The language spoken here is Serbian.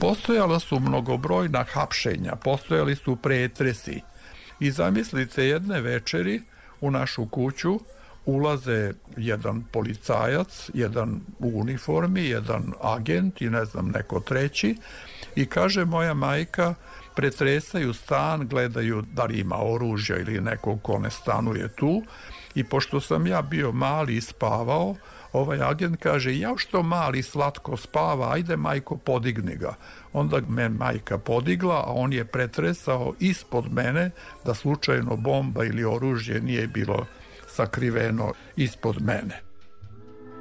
Postojala su mnogobrojna hapšenja, postojali su pretresi. I zamislite, jedne večeri u našu kuću ulaze jedan policajac, jedan u uniformi, jedan agent i ne znam neko treći i kaže moja majka, pretresaju stan, gledaju da li ima oružja ili nekog ko ne stanuje tu i pošto sam ja bio mali i spavao, ovaj agent kaže, ja što mali slatko spava, ajde majko podigni ga. Onda me majka podigla, a on je pretresao ispod mene da slučajno bomba ili oružje nije bilo sakriveno ispod mene.